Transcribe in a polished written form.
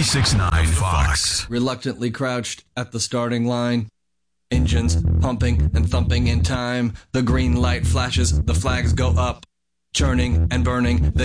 96.9 Fox. Reluctantly crouched at the starting line. Engines pumping and thumping in time. The green light flashes, the flags go up. Churning and burning,